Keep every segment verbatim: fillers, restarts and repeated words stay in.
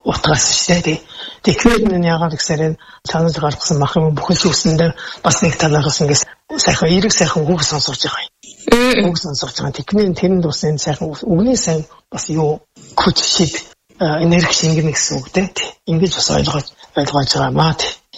утгаас шүү дээ. Тэгэхээр энэ яагаад гэхээр чанал гаргасан мах юм бүхэл үсэндээ бас нэг талаагаас ингээс сайхан эрэг сайхан үг сонсож байгаа юм. Үг сонсож байгаа. Тэкний тэрэнд бас энэ сайхан үгний сайн бас юу хүч шид энерги шингэнэ гэсэн үг дээ. Ингэж бас ойлгож ойлгож байгаа маа.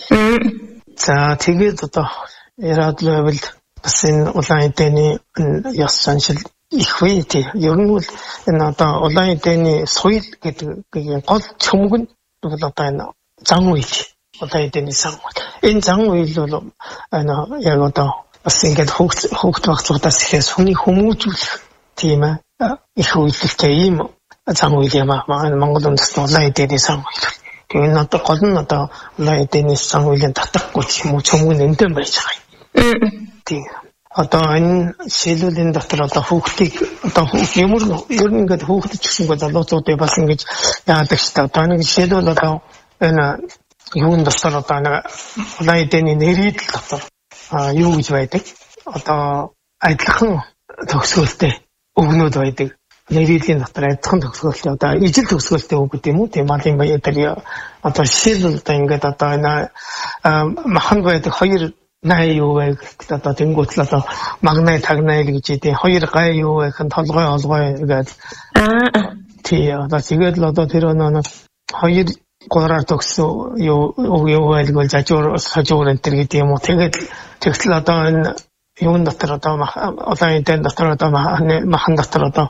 За тэгээд одоо яраад левел бас энэ улаан эдэний яс саншил их вэ тий. Ер нь бол энэ одоо улаан эдэний соёл гэдэг гол чөмг нь бол одоо энэ зан үйл. Улаан эдэний зан үйл. Энэ зан үйл бол энэ яг одоо бас ингээд хөгж хөгж багцуудаас ихээс хүний хүмүүжүүлэх тийм ээ их үйлдэлтэй ийм зан үйл юм аа. Монгол үндэстэн улаан эдэний зан үйл. Тэгээ энэ одоо гол нь одоо улаан эдэний зан үйлийн татахгүй юм уу чөмг нь эндэн байж байгаа юм. Тийм. Одоо энэ шилүүлийн дотор одоо хүүхдийг одоо ямар ер нь ингээд хүүхдэд ч гэсэн залуучуудыг бас ингэж яадаг ч та одоо нэг шилүүл одоо энэ юун дотор одоо нэг улаан эдэний нэрийдэл дотор а юу гэж байдаг одоо адилхан төгсгөлтэй өгнүүд байдаг нэрийдлийн дотор адилхан төгсгөлтэй одоо ижил төгсгөлтэй үг гэдэг юм уу тийм малын баяр дээр одоо шилүүл одоо ингээд одоо энэ махан байдаг хоёр най юу вэ гэдэг одоо тэнгуут л одоо магнай тагнай л гэж идэв хоёр гай юу вэ хэн толгой олгой гэдэг аа тий одоо тэгээд л одоо тэр нэг хоёр гураар төгсөн юу юу байлгүй жажуур сажуур энэ төр гэдэг юм уу тэгээд тэгтэл одоо энэ юун дотор одоо улаан эдэн дотор одоо махан дотор одоо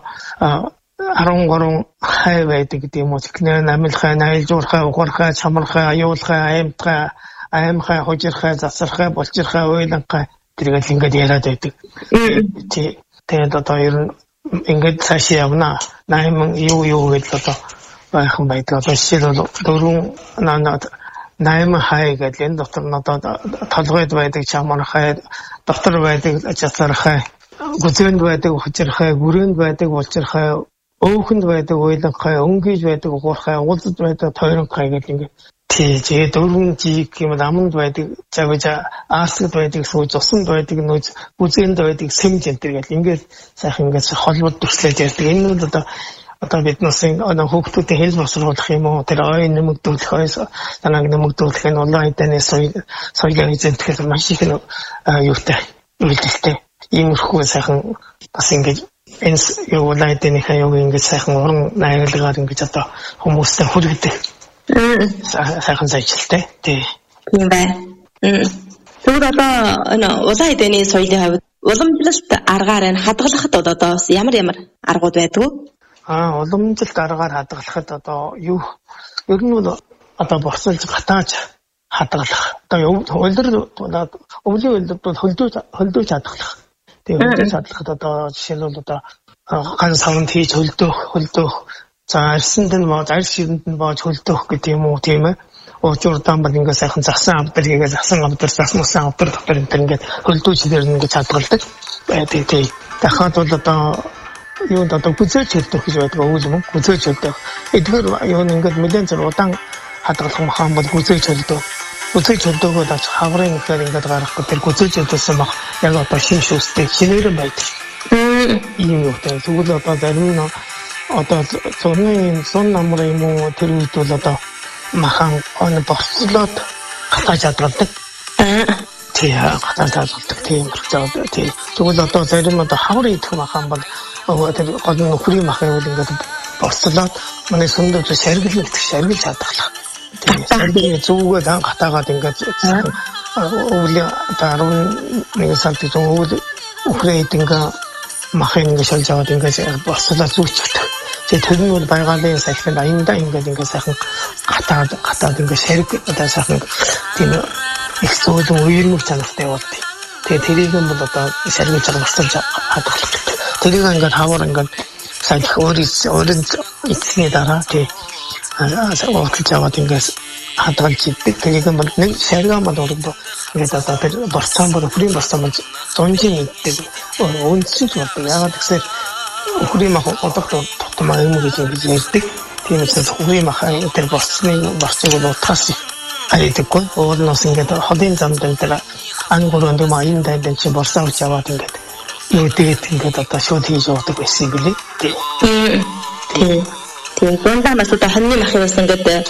арван гурван хай байдаг гэдэг юм уу тэгэхээр намилхай найлжуурхай угуурхай чамархай аюулхай аймтхай аимхай хожирхай засархай болчирхай ойланхай тэргээл ингээд яриад байдаг. Тий. Тэгээд одоо ер нь ингээд цаашаа явна. Найман юу юу гэдэл одоо байхан байдаг. Одоо жишээл бол дөрвөн нанад найман хай гэдэг энэ дотор нь одоо толгойд байдаг чамархай, дотор байдаг засархай, гүзэнд байдаг хожирхай, гүрэнд байдаг болчирхай, өөхөнд байдаг ойланхай, өнгөж байдаг угуурхай, уулзд байдаг тойронхай гэдэг ингээд тий, тэгээд дөрвөн жиг юм аманд байдаг, завжа аасгад байдаг, сууж усанд байдаг, нөөц үзэнд байдаг, сэмж энэ төр гэл ингээд сайхан ингээд холбоод төслөөд ярьдаг. Энэ нь одоо одоо биднээс энэ хүүхдүүдийн хэл босруулах юм уу, тэр ой нэмэгдүүлэх, ой танаг нэмэгдүүлэх нь улаан эдэний соёл соёлын эзэнтгэл маш их юутай, үйлдэлтэй. Иймэрхүү сайхан бас ингээд энэ юу улаан эдэний хаяг ингээд сайхан уран найрлагаар ингээд одоо хүмүүстэй хүргэдэг. Сайхан сайжилттай. Тийм байна. Тэгвэл одоо энэ улаан эдэний соёлын хувьд уламжлалт аргаар нь хадгалахад одоо ямар ямар аргууд байдаг вэ? Аа, уламжлалт аргаар хадгалахад одоо юу ер нь бол одоо борсолж гатааж хадгалах. Одоо улир өвлийн улирд бол хөлдөөж хөлдөөж хадгалах. Тийм хөлдөөж хадгалахад одоо жишээлбэл одоо ган савнд хийж хөлдөөх хөлдөөх за арсанд нь боо арс ширэнд нь боож хөлдөөх гэдэг юм уу тийм ээ. Уучурдан бол ингээд сайхан засан авдар хийгээд засан авдар засмсан авдар дотор энэ ингээд хөлдөөж дээр нь ингээд хадгалдаг. Тийм тийм. Дахиад бол одоо юу одоо гүзэж хөлдөөх гэж байдаг үйл юм. Гүзэж хөлдөөх. Эдгээр юу ингээд нэлээд зур удаан хадгалах махан бол гүзэж хөлдөөх. Гүзэж хөлдөөгөө даж хаврын ихээр ингээд гаргахгүй тэр гүзэж хөлдөөсөн баг яг одоо шин шүүстэй шинээрэн байдаг. Ийм юу гэдэг. Тэгвэл одоо зарим нь одоо зурны сон намрын юм уу тэр үед бол одоо махан он бослоод гатаж хадгалдаг. Тийм гатаж хадгалдаг тийм хэрэгтэй тийм. Тэгвэл одоо зарим одоо хавар идэх махан бол тэр гол нь нөхрийн махан бол ингээд бослоод манай сүндөө шаргил идэх шаргил хадгалах. Тийм шаргил зүгөө дан гатаагаад ингээд өвлийн даруун нэг сард зүүн өвөл өхрөө идэнгээ махан ингээд шалж аваад ингээд бослоод зүүчдэг. Тэгээд тэр нь бол байгалийн салхинд аяндаа ингээд ингээд сайхан гатаад гатаад ингээд шарг одоо сайхан тийм их зөөлөн уурмөр чанартай болдог. Тэгээд тэрийг нь бол одоо шаргуулж авахсалж хадгалах гэдэг. Тэрийг ингээд хавар ингээд салхи өөрөс өөрөнд эцсийн дараа тий уучлж аваад ингээд хадгалж иддэг. Тэрийг нь бол нэг шаргаа мод өргөд ингээд одоо тэр борцсон бол хүрийн борцсон бол зунжийн иддэг. Үндсэн ч болдог. Яагаад гэвэл өхрийн мах одох тутмаа юм гэж ярьдаг. Тийм учраас өхрийн мах тэр борцны борцыг нь утгаас айдаггүй. Өөрнөөс ингээд холын замд энэ ангуурын дэм аян дайдан чи борсоо авч яваад ингээд юу тэгээд ингээд одоо шууд хийж явдаг байсан юм билий. Тийм. Тийм. Тийм. Гонда бас одоо хоньны мах юмс ингээд